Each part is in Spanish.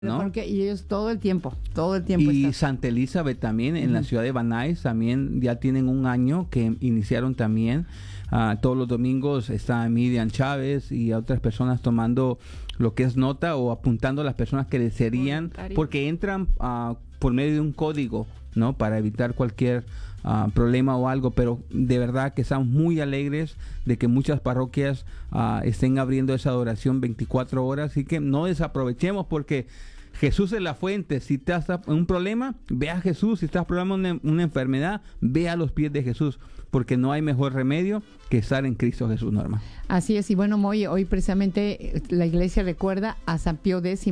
¿no? Porque y ellos todo el tiempo Y están. Santa Elizabeth también, en la ciudad de Banais, también ya tienen un año que iniciaron también. Todos los domingos está Miriam Chávez y otras personas tomando lo que es nota o apuntando a las personas que desearían, porque entran por medio de un código, ¿no? Para evitar cualquier problema o algo, pero de verdad que estamos muy alegres de que muchas parroquias estén abriendo esa adoración 24 horas, así que no desaprovechemos, porque Jesús es la fuente. Si estás en un problema, ve a Jesús. Si estás problemando una enfermedad, ve a los pies de Jesús, porque no hay mejor remedio que estar en Cristo Jesús, Norma. Así es, y bueno, Moy, hoy precisamente la iglesia recuerda a San Pío X.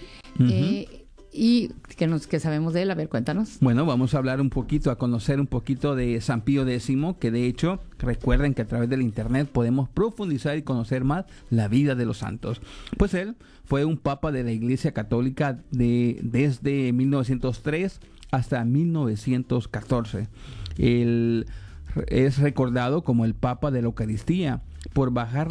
Y que sabemos de él, a ver, cuéntanos. Bueno, vamos a hablar un poquito, a conocer un poquito de San Pío X, que de hecho, recuerden que a través del internet podemos profundizar y conocer más la vida de los santos. Pues él fue un papa de la Iglesia Católica desde 1903 hasta 1914. Él es recordado como el Papa de la Eucaristía por bajar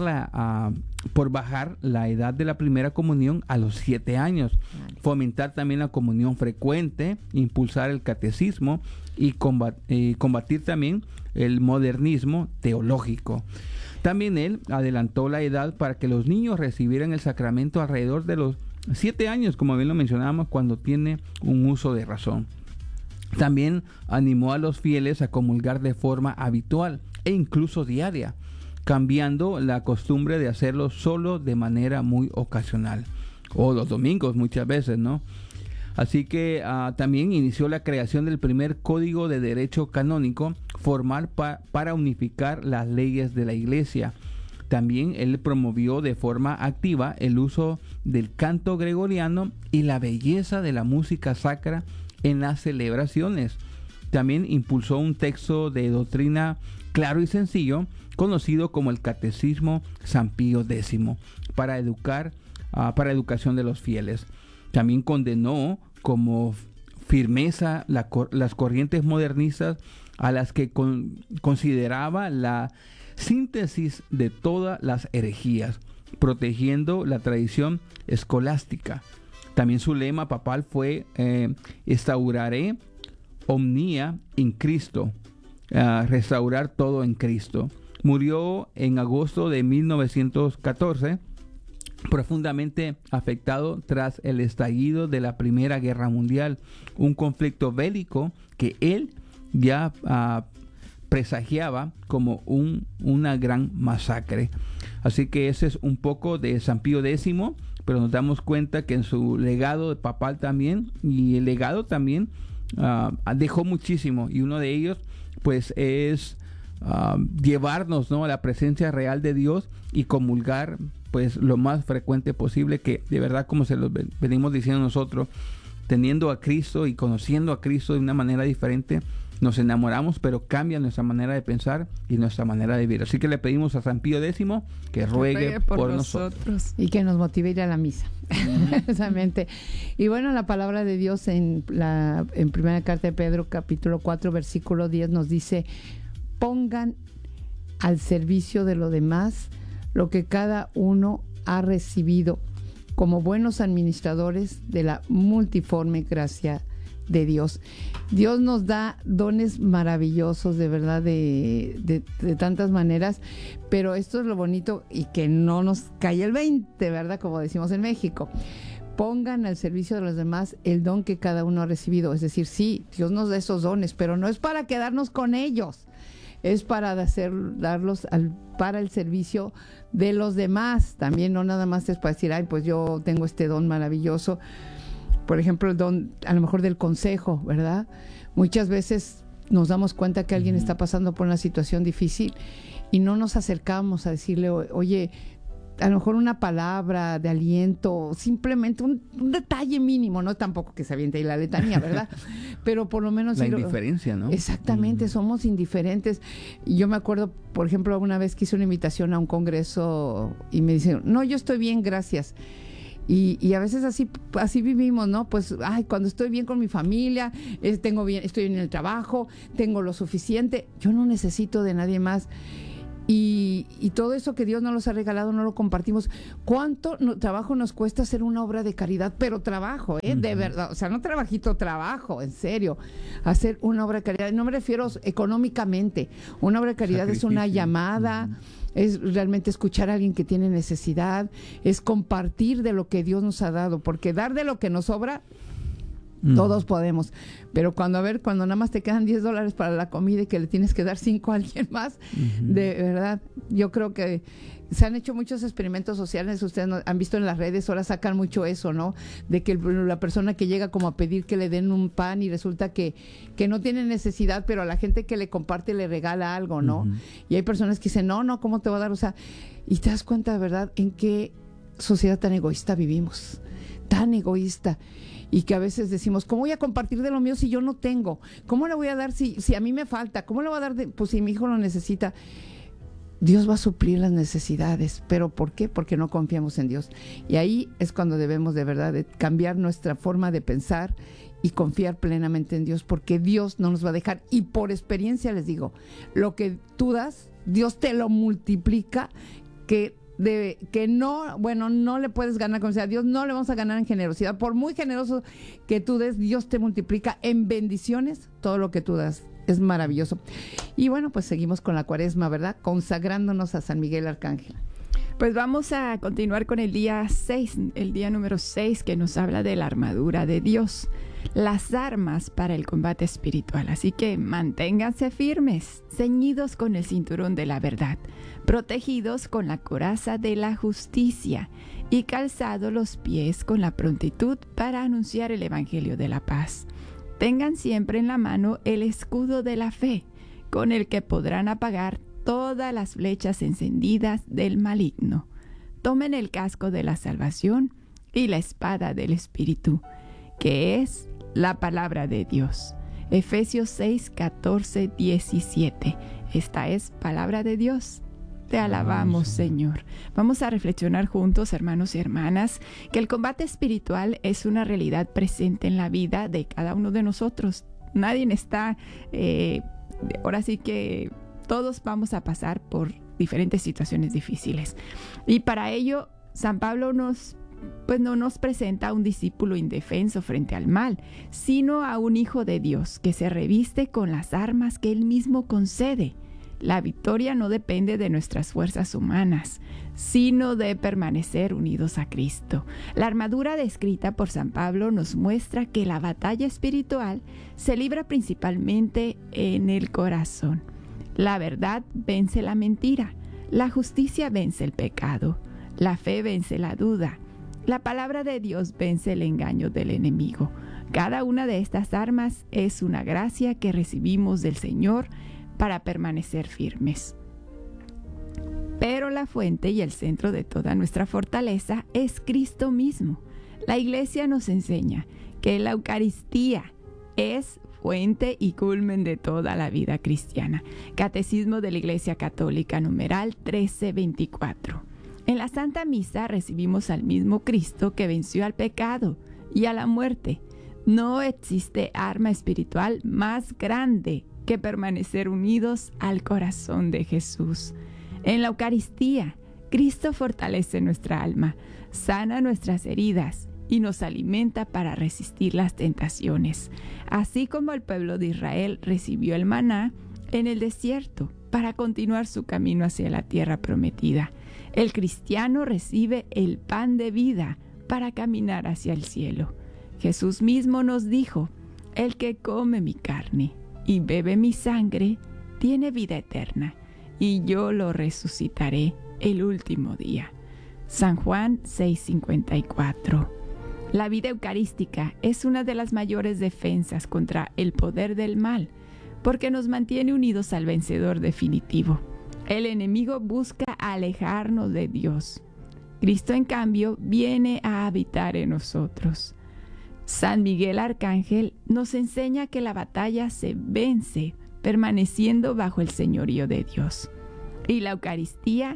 la edad de la primera comunión a los 7 años, fomentar también la comunión frecuente, impulsar el catecismo y combatir también el modernismo teológico. También él adelantó la edad para que los niños recibieran el sacramento alrededor de los 7 años, como bien lo mencionábamos, cuando tiene un uso de razón. También animó a los fieles a comulgar de forma habitual e incluso diaria, cambiando la costumbre de hacerlo solo de manera muy ocasional, o los domingos muchas veces, ¿no? Así que también inició la creación del primer código de derecho canónico formal para unificar las leyes de la Iglesia. También él promovió de forma activa el uso del canto gregoriano y la belleza de la música sacra en las celebraciones. También impulsó un texto de doctrina claro y sencillo, conocido como el Catecismo San Pío X, para educación de los fieles. También condenó como firmeza las corrientes modernistas, a las que consideraba la síntesis de todas las herejías, protegiendo la tradición escolástica. También su lema papal fue instauraré omnia in Cristo, restaurar todo en Cristo. Murió en agosto de 1914, profundamente afectado tras el estallido de la Primera Guerra Mundial, un conflicto bélico que él ya presagiaba como una gran masacre. Así que ese es un poco de San Pío X, pero nos damos cuenta que en su legado papal también, y el legado también dejó muchísimo, y uno de ellos pues es llevarnos, ¿no?, a la presencia real de Dios y comulgar pues lo más frecuente posible, que de verdad, como se lo venimos diciendo nosotros, teniendo a Cristo y conociendo a Cristo de una manera diferente, nos enamoramos, pero cambia nuestra manera de pensar y nuestra manera de vivir. Así que le pedimos a San Pío X que ruegue por nosotros. Y que nos motive a ir a la misa. Precisamente. Y bueno, la palabra de Dios en primera carta de Pedro, capítulo 4, versículo 10, nos dice: pongan al servicio de los demás lo que cada uno ha recibido, como buenos administradores de la multiforme gracia de Dios. Dios nos da dones maravillosos, de verdad, de tantas maneras, pero esto es lo bonito, y que no nos cae el 20, ¿verdad? Como decimos en México. Pongan al servicio de los demás el don que cada uno ha recibido. Es decir, sí, Dios nos da esos dones, pero no es para quedarnos con ellos, es para darlos para el servicio de los demás. También no nada más es para decir, ay, pues yo tengo este don maravilloso. Por ejemplo, el don a lo mejor del consejo, ¿verdad? Muchas veces nos damos cuenta que alguien está pasando por una situación difícil y no nos acercamos a decirle, oye, a lo mejor una palabra de aliento, simplemente un detalle mínimo, no tampoco que se aviente ahí la letanía, ¿verdad? Pero por lo menos... La indiferencia, ¿no? Exactamente, somos indiferentes. Y yo me acuerdo, por ejemplo, una vez que hice una invitación a un congreso y me dicen, no, yo estoy bien, gracias. Y a veces así vivimos, ¿no? Pues, ay, cuando estoy bien con mi familia, estoy bien en el trabajo, tengo lo suficiente, yo no necesito de nadie más. Y todo eso que Dios nos ha regalado no lo compartimos. ¿Cuánto trabajo nos cuesta hacer una obra de caridad? Pero trabajo, de verdad, o sea, no trabajito, trabajo, en serio. Hacer una obra de caridad, no me refiero económicamente. Una obra de caridad es una llamada, es realmente escuchar a alguien que tiene necesidad, es compartir de lo que Dios nos ha dado, porque dar de lo que nos sobra, todos podemos, pero cuando nada más te quedan $10 para la comida y que le tienes que dar 5 a alguien más, de verdad, yo creo que se han hecho muchos experimentos sociales, ustedes han visto en las redes, ahora sacan mucho eso, ¿no? De que la persona que llega como a pedir que le den un pan y resulta que no tiene necesidad, pero a la gente que le comparte le regala algo, ¿no? Y hay personas que dicen, no, ¿cómo te va a dar? O sea, y te das cuenta de verdad en qué sociedad tan egoísta vivimos, tan egoísta. Y que a veces decimos, ¿cómo voy a compartir de lo mío si yo no tengo? ¿Cómo le voy a dar si a mí me falta? ¿Cómo le voy a dar pues si mi hijo lo necesita? Dios va a suplir las necesidades. ¿Pero por qué? Porque no confiamos en Dios. Y ahí es cuando debemos de verdad de cambiar nuestra forma de pensar y confiar plenamente en Dios, porque Dios no nos va a dejar. Y por experiencia les digo, lo que tú das, Dios te lo multiplica, que no le puedes ganar, o sea, a Dios no le vamos a ganar en generosidad. Por muy generoso que tú des, Dios te multiplica en bendiciones todo lo que tú das. Es maravilloso. Y bueno, pues seguimos con la Cuaresma, ¿verdad? Consagrándonos a San Miguel Arcángel. Pues vamos a continuar con el día 6, el día número 6, que nos habla de la armadura de Dios, las armas para el combate espiritual. Así que manténganse firmes, ceñidos con el cinturón de la verdad, protegidos con la coraza de la justicia y calzados los pies con la prontitud para anunciar el evangelio de la paz. Tengan siempre en la mano el escudo de la fe, con el que podrán apagar todas las flechas encendidas del maligno. Tomen el casco de la salvación y la espada del Espíritu, que es la palabra de Dios. Efesios 6, 14, 17. Esta es palabra de Dios. Te alabamos, Señor. Vamos a reflexionar juntos, hermanos y hermanas, que el combate espiritual es una realidad presente en la vida de cada uno de nosotros. Nadie está, ahora sí que todos vamos a pasar por diferentes situaciones difíciles. Y para ello, San Pablo no nos presenta a un discípulo indefenso frente al mal, sino a un hijo de Dios que se reviste con las armas que él mismo concede. La victoria no depende de nuestras fuerzas humanas, sino de permanecer unidos a Cristo. La armadura descrita por San Pablo nos muestra que la batalla espiritual se libra principalmente en el corazón. La verdad vence la mentira, la justicia vence el pecado, la fe vence la duda, la palabra de Dios vence el engaño del enemigo. Cada una de estas armas es una gracia que recibimos del Señor para permanecer firmes. Pero la fuente y el centro de toda nuestra fortaleza es Cristo mismo. La Iglesia nos enseña que la Eucaristía es fuente y culmen de toda la vida cristiana. Catecismo de la Iglesia Católica, numeral 1324. En la Santa Misa recibimos al mismo Cristo que venció al pecado y a la muerte. No existe arma espiritual más grande que permanecer unidos al corazón de Jesús. En la Eucaristía, Cristo fortalece nuestra alma, sana nuestras heridas y nos alimenta para resistir las tentaciones, así como el pueblo de Israel recibió el maná en el desierto para continuar su camino hacia la tierra prometida. El cristiano recibe el pan de vida para caminar hacia el cielo. Jesús mismo nos dijo: el que come mi carne y bebe mi sangre tiene vida eterna, y yo lo resucitaré el último día. San Juan 6:54. La vida eucarística es una de las mayores defensas contra el poder del mal, porque nos mantiene unidos al vencedor definitivo. El enemigo busca alejarnos de Dios. Cristo, en cambio, viene a habitar en nosotros. San Miguel Arcángel nos enseña que la batalla se vence permaneciendo bajo el señorío de Dios. Y la Eucaristía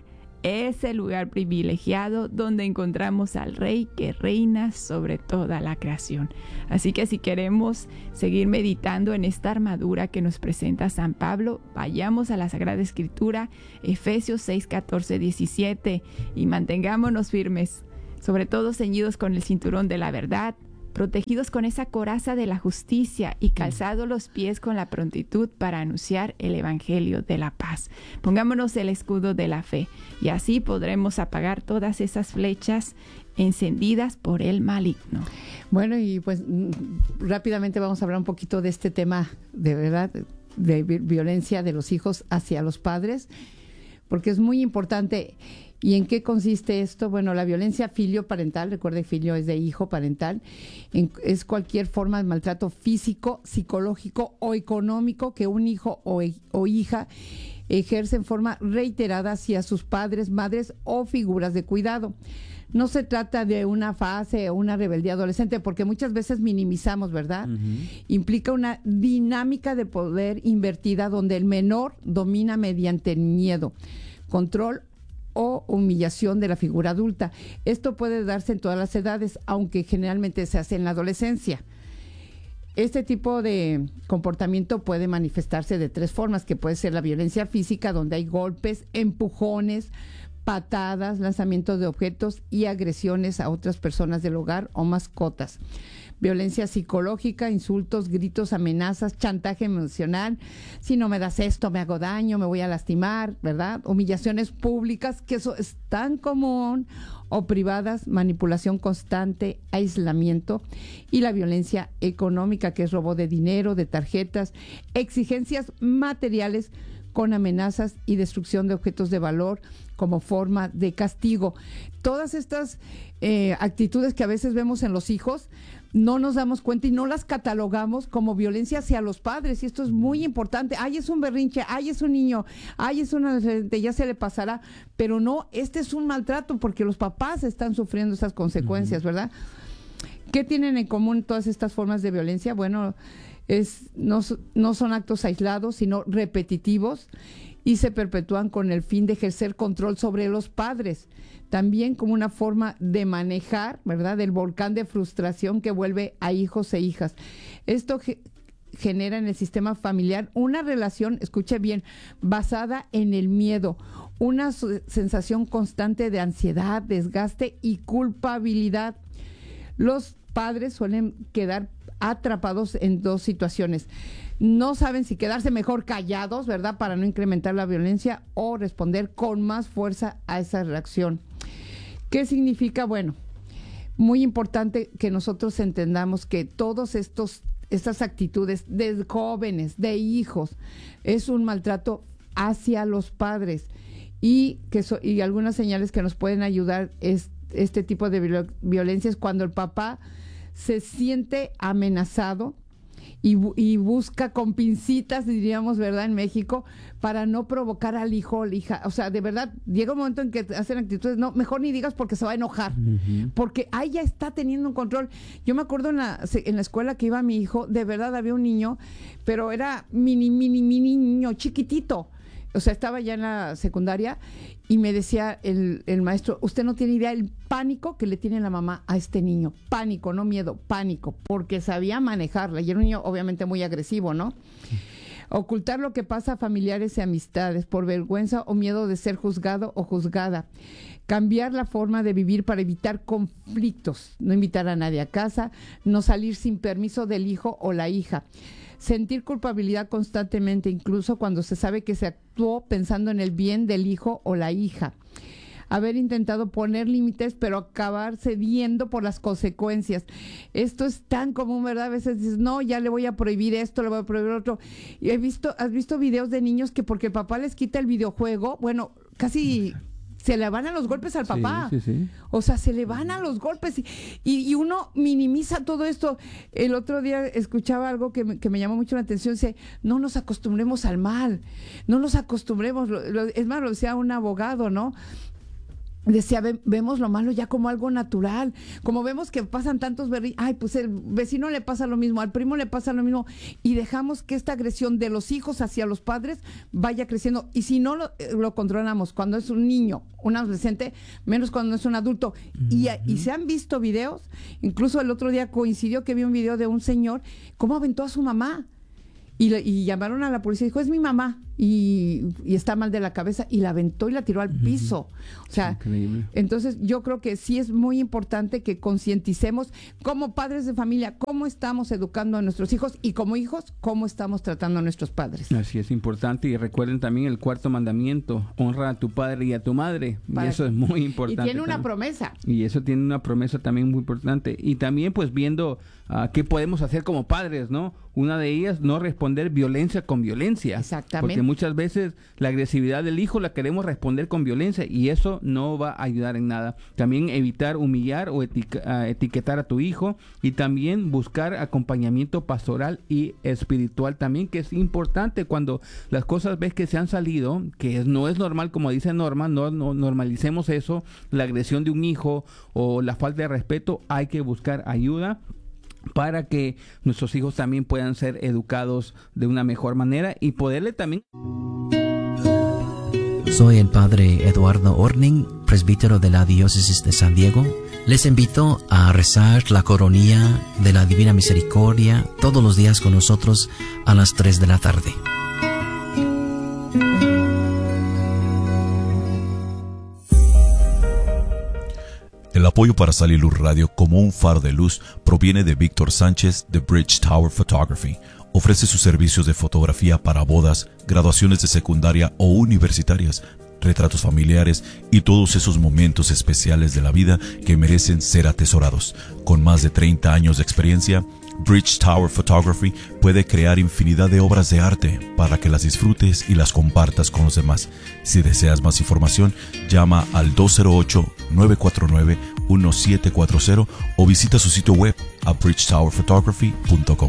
ese lugar privilegiado donde encontramos al Rey que reina sobre toda la creación. Así que si queremos seguir meditando en esta armadura que nos presenta San Pablo, vayamos a la Sagrada Escritura, Efesios 6, 14, 17, y mantengámonos firmes, sobre todo ceñidos con el cinturón de la verdad, protegidos con esa coraza de la justicia y calzados los pies con la prontitud para anunciar el evangelio de la paz. Pongámonos el escudo de la fe y así podremos apagar todas esas flechas encendidas por el maligno. Bueno, y pues rápidamente vamos a hablar un poquito de este tema de verdad, de violencia de los hijos hacia los padres, porque es muy importante. ¿Y en qué consiste esto? Bueno, la violencia filioparental, recuerde, filio es de hijo, parental, es cualquier forma de maltrato físico, psicológico o económico que un hijo o hija ejerce en forma reiterada hacia sus padres, madres o figuras de cuidado. No se trata de una fase o una rebeldía adolescente, porque muchas veces minimizamos, ¿verdad? Implica una dinámica de poder invertida donde el menor domina mediante el miedo, control o humillación de la figura adulta. Esto puede darse en todas las edades, aunque generalmente se hace en la adolescencia. Este tipo de comportamiento puede manifestarse de tres formas, que puede ser la violencia física, donde hay golpes, empujones, patadas, lanzamiento de objetos y agresiones a otras personas del hogar o mascotas. Violencia psicológica, insultos, gritos, amenazas, chantaje emocional. Si no me das esto, me hago daño, me voy a lastimar, ¿verdad? Humillaciones públicas, que eso es tan común, o privadas, manipulación constante, aislamiento. Y la violencia económica, que es robo de dinero, de tarjetas, exigencias materiales con amenazas y destrucción de objetos de valor como forma de castigo. Todas estas actitudes que a veces vemos en los hijos, no nos damos cuenta y no las catalogamos como violencia hacia los padres, y esto es muy importante. Ay, es un berrinche, ay, es un niño, ay, es un adolescente, ya se le pasará, pero no, este es un maltrato porque los papás están sufriendo esas consecuencias, ¿verdad? ¿Qué tienen en común todas estas formas de violencia? Bueno, no son actos aislados, sino repetitivos, y se perpetúan con el fin de ejercer control sobre los padres, también como una forma de manejar, ¿verdad?, el volcán de frustración que vuelve a hijos e hijas. Esto genera en el sistema familiar una relación, escuche bien, basada en el miedo, una sensación constante de ansiedad, desgaste y culpabilidad. Los padres suelen quedar atrapados en dos situaciones. No saben si quedarse mejor callados, ¿verdad?, para no incrementar la violencia, o responder con más fuerza a esa reacción. ¿Qué significa? Bueno, muy importante que nosotros entendamos que todos estas actitudes de jóvenes, de hijos, es un maltrato hacia los padres, y algunas señales que nos pueden ayudar es este tipo de violencia es cuando el papá se siente amenazado y busca con pincitas, diríamos, ¿verdad?, en México, para no provocar al hijo o la hija. O sea, de verdad, llega un momento en que hacen actitudes, no, mejor ni digas porque se va a enojar, porque ahí ya está teniendo un control. Yo me acuerdo en la escuela que iba mi hijo, de verdad había un niño, pero era mini niño, chiquitito. O sea, estaba ya en la secundaria y me decía el maestro, usted no tiene idea el pánico que le tiene la mamá a este niño. Pánico, no miedo, pánico, porque sabía manejarla. Y era un niño obviamente muy agresivo, ¿no? Sí. Ocultar lo que pasa a familiares y amistades por vergüenza o miedo de ser juzgado o juzgada. Cambiar la forma de vivir para evitar conflictos. No invitar a nadie a casa, no salir sin permiso del hijo o la hija. Sentir culpabilidad constantemente, incluso cuando se sabe que se actuó pensando en el bien del hijo o la hija. Haber intentado poner límites, pero acabar cediendo por las consecuencias. Esto es tan común, ¿verdad? A veces dices, no, ya le voy a prohibir esto, le voy a prohibir otro. Y has visto videos de niños que porque el papá les quita el videojuego, bueno, casi se le van a los golpes al papá. Sí. O sea, se le van a los golpes y uno minimiza todo esto. El otro día escuchaba algo que me llamó mucho la atención. Dice, no nos acostumbremos al mal, no nos acostumbremos. Es más, lo decía un abogado, ¿no? decía, vemos lo malo ya como algo natural, como vemos que pasan tantos berrinches, ay, pues el vecino le pasa lo mismo, al primo le pasa lo mismo, y dejamos que esta agresión de los hijos hacia los padres vaya creciendo, y si no lo controlamos cuando es un niño, un adolescente, menos cuando es un adulto, y se han visto videos, incluso el otro día coincidió que vi un video de un señor, cómo aventó a su mamá, y llamaron a la policía y dijo, es mi mamá, y está mal de la cabeza, y la aventó y la tiró al piso. O sea, increíble. Entonces yo creo que sí es muy importante que concienticemos como padres de familia cómo estamos educando a nuestros hijos, y como hijos cómo estamos tratando a nuestros padres. Así es importante, y recuerden también el 4º mandamiento, honra a tu padre y a tu madre, y eso es muy importante. Y tiene una también. promesa. Y eso tiene una promesa también muy importante. Y también pues viendo qué podemos hacer como padres, ¿no? Una de ellas, no responder violencia con violencia. Exactamente. Porque muchas veces la agresividad del hijo la queremos responder con violencia, y eso no va a ayudar en nada. También evitar humillar o etiquetar a tu hijo, y también buscar acompañamiento pastoral y espiritual también, que es importante cuando las cosas ves que se han salido, que no es normal, como dice Norma, no normalicemos eso, la agresión de un hijo o la falta de respeto. Hay que buscar ayuda para que nuestros hijos también puedan ser educados de una mejor manera y poderle también... Soy el padre Eduardo Orning, presbítero de la Diócesis de San Diego. Les invito a rezar la coronilla de la Divina Misericordia todos los días con nosotros a las 3 de la tarde. El apoyo para Sal y Luz Radio como un faro de luz proviene de Víctor Sánchez de Bridge Tower Photography. Ofrece sus servicios de fotografía para bodas, graduaciones de secundaria o universitarias, retratos familiares y todos esos momentos especiales de la vida que merecen ser atesorados. Con más de 30 años de experiencia, Bridge Tower Photography puede crear infinidad de obras de arte para que las disfrutes y las compartas con los demás. Si deseas más información, llama al 208-949-1740 o visita su sitio web a bridgetowerphotography.com.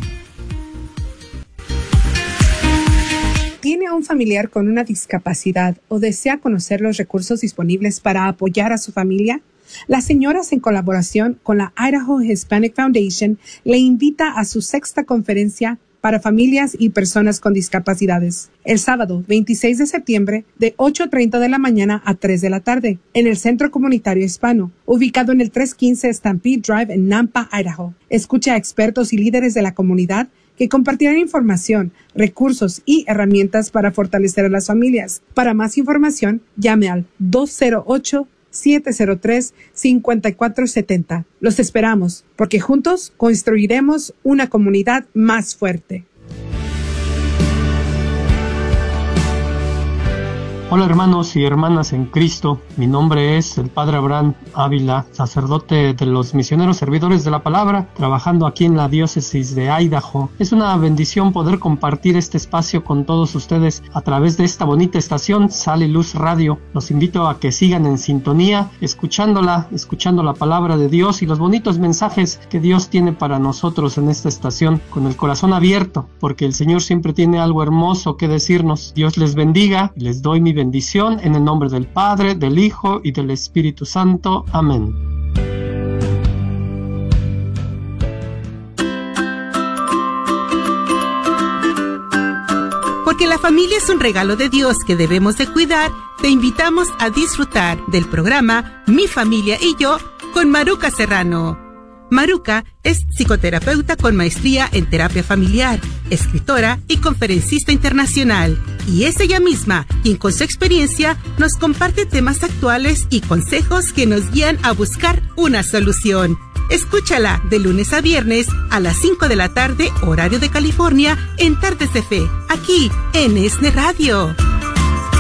¿Tiene a un familiar con una discapacidad o desea conocer los recursos disponibles para apoyar a su familia? Las señoras, en colaboración con la Idaho Hispanic Foundation, le invita a su 6ª conferencia para familias y personas con discapacidades, el sábado 26 de septiembre de 8:30 de la mañana a 3 de la tarde, en el Centro Comunitario Hispano, ubicado en el 315 Stampede Drive en Nampa, Idaho. Escucha a expertos y líderes de la comunidad que compartirán información, recursos y herramientas para fortalecer a las familias. Para más información, llame al 208-703-5470. Los esperamos, porque juntos construiremos una comunidad más fuerte. Hola hermanos y hermanas en Cristo, mi nombre es el Padre Abraham Ávila, sacerdote de los misioneros servidores de la palabra, trabajando aquí en la diócesis de Idaho. Es una bendición poder compartir este espacio con todos ustedes a través de esta bonita estación Sal y Luz Radio. Los invito a que sigan en sintonía, escuchando la palabra de Dios y los bonitos mensajes que Dios tiene para nosotros en esta estación, con el corazón abierto, porque el Señor siempre tiene algo hermoso que decirnos. Dios les bendiga y les doy mi bendición en el nombre del Padre, del Hijo y del Espíritu Santo. Amén. Porque la familia es un regalo de Dios que debemos de cuidar, te invitamos a disfrutar del programa Mi Familia y Yo con Maruca Serrano. Maruca es psicoterapeuta con maestría en terapia familiar, escritora y conferencista internacional. Y es ella misma quien con su experiencia nos comparte temas actuales y consejos que nos guían a buscar una solución. Escúchala de lunes a viernes a las 5 de la tarde, horario de California, en Tardes de Fe, aquí en ESNE Radio.